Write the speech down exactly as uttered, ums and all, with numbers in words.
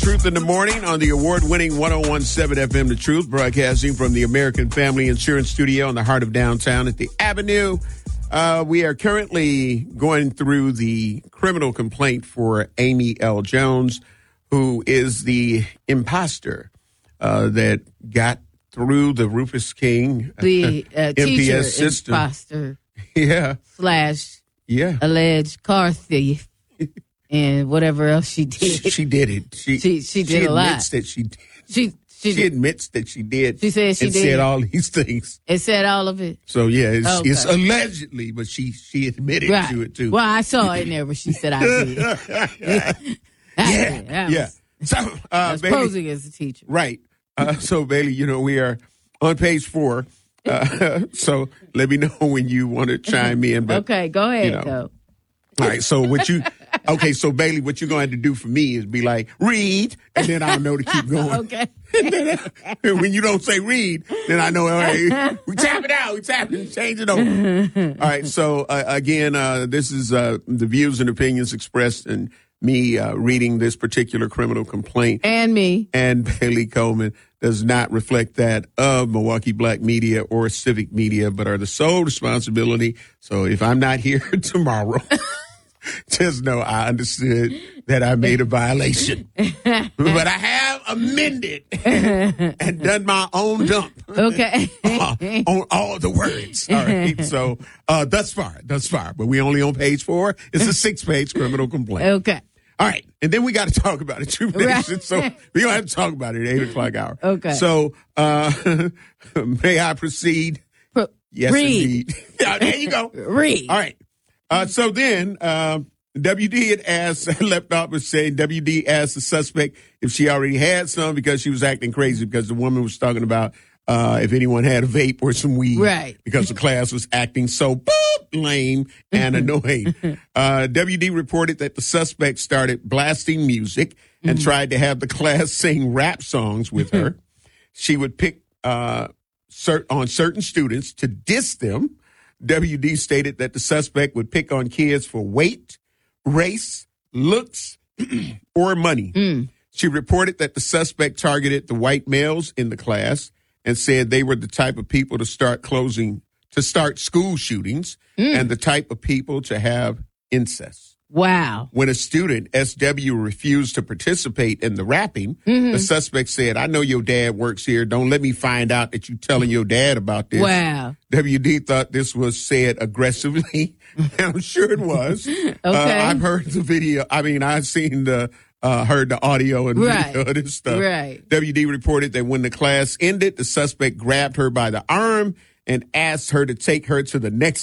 Truth in the Morning on the award-winning one oh one point seven F M The Truth, broadcasting from the American Family Insurance Studio in the heart of downtown at the Avenue. Uh, we are currently going through the criminal complaint for Amy L. Jones, who is the imposter uh, that got through the Rufus King the uh, M P teacher S system. Imposter Yeah. slash Yeah. alleged car thief and whatever else she did. She, she did it. She, She- she did she a lot. admits that she did. She she, She did, admits that she did. She said she and did. said all these things. it said all of it. So yeah, it's, Okay. it's allegedly, but she she admitted Right. to it too. Well, I saw it in there where she said I did. yeah, That yeah. was- So uh, that's Bailey, posing as a teacher. right? Uh, so Bailey, you know we are on page four. Uh, so let me know when you want to chime in. But, Okay, go ahead, you know. though. All right. So what you? Okay. So Bailey, what you're going to have to do for me is be like read, and then I'll know to keep going. Okay. And then, uh, when you don't say read, then I know, all right, we tap it out, we tap it, change it over. All right, so uh, again, uh, this is uh, the views and opinions expressed in me uh, reading this particular criminal complaint. And me. And Bailey Coleman does not reflect that of Milwaukee Black Media or Civic Media, but are the sole responsibility. So if I'm not here tomorrow, just know I understood that I made a violation. But I have amended and done my own dump Okay. uh, on all the words. All right. So uh, thus far, thus far. But we only on page four. It's a six-page criminal complaint. Okay. All right. And then we got to talk about it. True Nation. Right. So we don't have to talk about it at eight o'clock hour. Okay. So uh, may I proceed? Pro- Yes, read. indeed. Yeah, there you go. Read. All right. Uh, so then, uh, W D had asked, left off with saying, W D asked the suspect if she already had some because she was acting crazy because the woman was talking about uh, if anyone had a vape or some weed. Right. Because the class was acting so boop, lame and annoying. Uh, W D reported that the suspect started blasting music and tried to have the class sing rap songs with her. She would pick uh, cert- on certain students to diss them. W D stated that the suspect would pick on kids for weight, race, looks, or money. Mm. She reported that the suspect targeted the white males in the class and said they were the type of people to start closing, to start school shootings Mm. and the type of people to have incest. Wow. When a student, S W, refused to participate in the rapping, Mm-hmm. the suspect said, I know your dad works here. Don't let me find out that you're telling your dad about this. Wow. W D thought this was said aggressively, and I'm sure it was. Okay. Uh, I've heard the video. I mean, I've seen the, uh, heard the audio and Right. video of this stuff. Right. W D reported that when the class ended, the suspect grabbed her by the arm and asked her to take her to the next